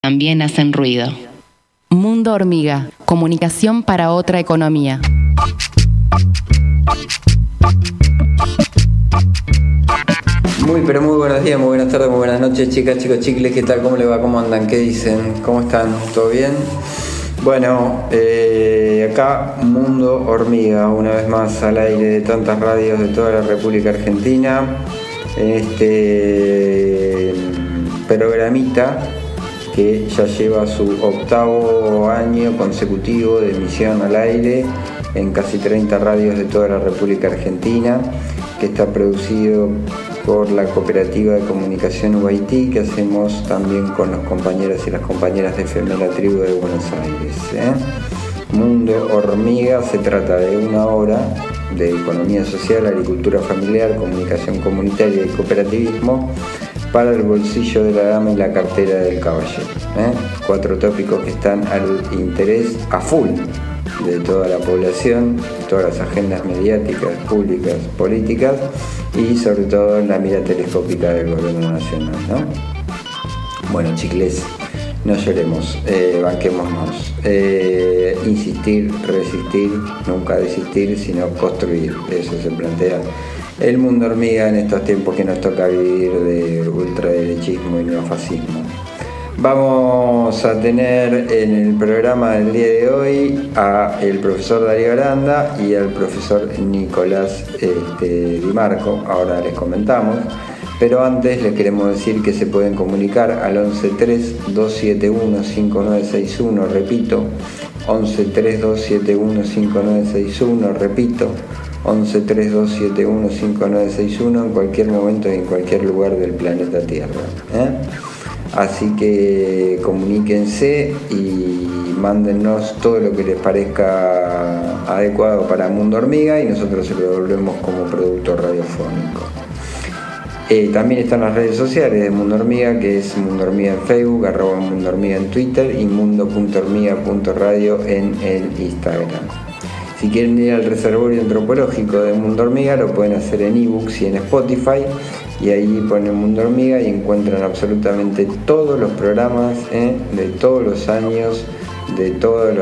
también hacen ruido. Mundo Hormiga, comunicación para otra economía. Muy buenos días, muy buenas tardes, muy buenas noches, chicas, chicos, chicles, ¿qué tal? ¿Cómo les va? ¿Cómo andan? ¿Qué dicen? ¿Cómo están? ¿Todo bien? Bueno, acá Mundo Hormiga, una vez más al aire de tantas radios de toda la República Argentina, en este programita que ya lleva su 8º año consecutivo de emisión al aire en casi 30 radios de toda la República Argentina, que está producido por la Cooperativa de Comunicación UIT, que hacemos también con los compañeros y las compañeras de FM La Tribu de Buenos Aires. Mundo Hormiga se trata de una hora de economía social, agricultura familiar, comunicación comunitaria y cooperativismo para el bolsillo de la dama y la cartera del caballero. 4 tópicos que están al interés a full de toda la población, todas las agendas mediáticas, públicas, políticas y sobre todo en la mira telescópica del gobierno nacional, ¿no? Bueno, chicles, no lloremos, banquémonos, insistir, resistir, nunca desistir, sino construir. Eso se plantea el mundo hormiga en estos tiempos que nos toca vivir de ultraderechismo y neofascismo. Vamos a tener en el programa del día de hoy a el profesor Darío Aranda y al profesor Nicolás Di Marco. Ahora les comentamos, pero antes les queremos decir que se pueden comunicar al 1132715961, repito, 1132715961, repito, 1132715961, en cualquier momento y en cualquier lugar del planeta Tierra. Así que comuníquense y mándennos todo lo que les parezca adecuado para Mundo Hormiga y nosotros se lo devolvemos como producto radiofónico. También están las redes sociales de Mundo Hormiga, que es Mundo Hormiga en Facebook, @Mundo Hormiga en Twitter y mundo.hormiga.radio en el Instagram. Si quieren ir al reservorio antropológico de Mundo Hormiga, lo pueden hacer en ebooks y en Spotify, y ahí ponen Mundo Hormiga y encuentran absolutamente todos los programas de todos los años, de todo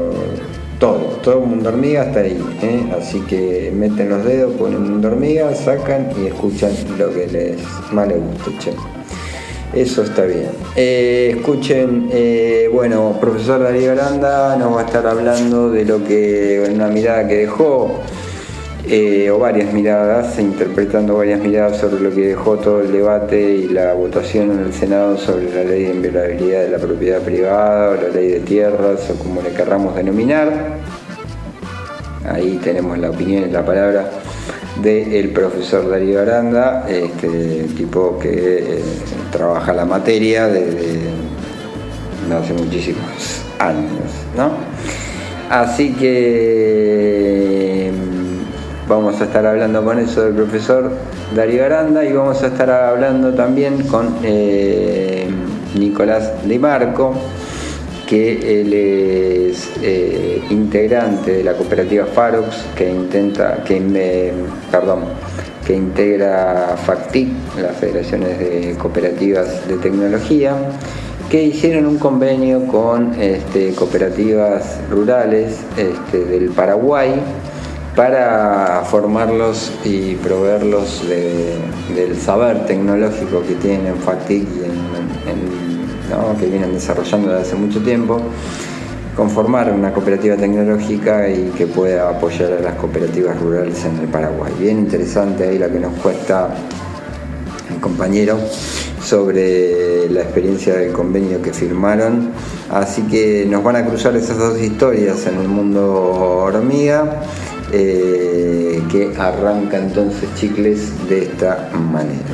Mundo Hormiga hasta ahí. Así que meten los dedos, ponen Mundo Hormiga, sacan y escuchan lo que más les guste. Che. Eso está bien. Escuchen, bueno, profesor Darío Aranda nos va a estar hablando de lo que, una mirada que dejó, o varias miradas, interpretando varias miradas sobre lo que dejó todo el debate y la votación en el Senado sobre la ley de inviolabilidad de la propiedad privada o la ley de tierras o como le querramos denominar. Ahí tenemos la opinión y la palabra del profesor Darío Aranda, tipo que trabaja la materia desde hace muchísimos años, ¿no? Así que vamos a estar hablando con eso del profesor Darío Aranda y vamos a estar hablando también con Nicolás Di Marco, que él es integrante de la cooperativa Farox, que integra FACTIC, las Federaciones de Cooperativas de Tecnología, que hicieron un convenio con cooperativas rurales del Paraguay para formarlos y proveerlos del saber tecnológico que tienen en FACTIC y que vienen desarrollando desde hace mucho tiempo, conformar una cooperativa tecnológica y que pueda apoyar a las cooperativas rurales en el Paraguay. Bien interesante ahí la que nos cuesta el compañero sobre la experiencia del convenio que firmaron. Así que nos van a cruzar esas dos historias en el Mundo Hormiga, que arranca entonces, chicles, de esta manera.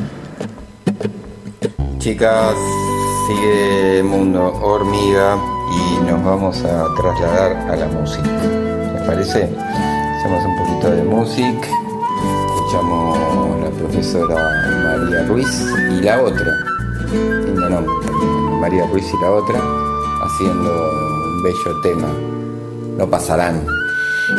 Chicas, sigue Mundo Hormiga y nos vamos a trasladar a la música. ¿Les parece? Hacemos un poquito de música, escuchamos a la profesora María Ruiz y la otra, lindo nombre, María Ruiz y la otra, haciendo un bello tema, No pasarán.